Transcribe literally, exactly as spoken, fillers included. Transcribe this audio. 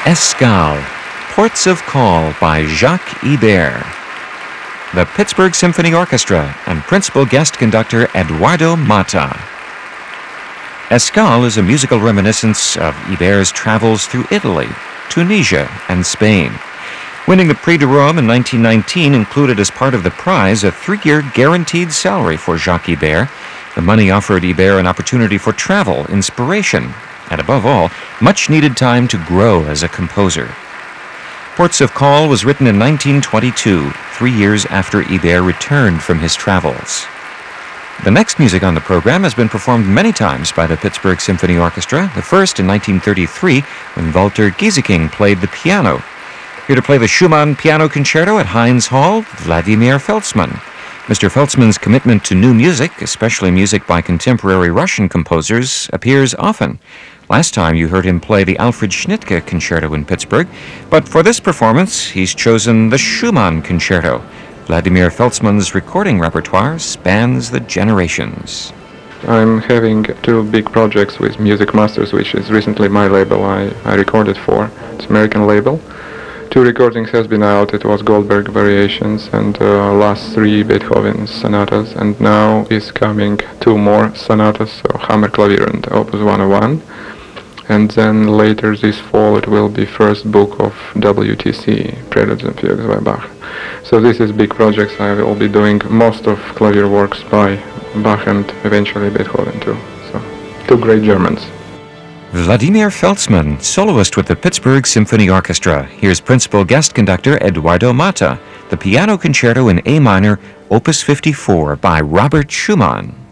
Escale, Ports of Call by Jacques Ibert. The Pittsburgh Symphony Orchestra and principal guest conductor Eduardo Mata. Escale is a musical reminiscence of Ibert's travels through Italy, Tunisia, and Spain. Winning the Prix de Rome in nineteen nineteen included as part of the prize a three-year guaranteed salary for Jacques Ibert. The money offered Ibert an opportunity for travel, inspiration, and above all, much-needed time to grow as a composer. Ports of Call was written in nineteen twenty-two, three years after Ibert returned from his travels. The next music on the program has been performed many times by the Pittsburgh Symphony Orchestra, the first in nineteen thirty-three when Walter Gieseking played the piano. Here to play the Schumann Piano Concerto at Heinz Hall, Vladimir Feltzman. Mister Feltzman's commitment to new music, especially music by contemporary Russian composers, appears often. Last time you heard him play the Alfred Schnittke Concerto in Pittsburgh, but for this performance he's chosen the Schumann Concerto. Vladimir Feltzman's recording repertoire spans the generations. I'm having two big projects with Music Masters, which is recently my label I, I recorded for. It's an American label. Two recordings has been out. It was Goldberg Variations and uh, last three Beethoven sonatas, and now is coming two more sonatas, so Hammerklavier and Opus one oh one. And then later this fall it will be first book of W T C, Preludes and Fugues by Bach. So this is big projects. I will be doing most of clavier works by Bach and eventually Beethoven too. So two great Germans. Vladimir Feltzman, soloist with the Pittsburgh Symphony Orchestra. Here's principal guest conductor Eduardo Mata, the Piano Concerto in A minor, Opus fifty-four by Robert Schumann.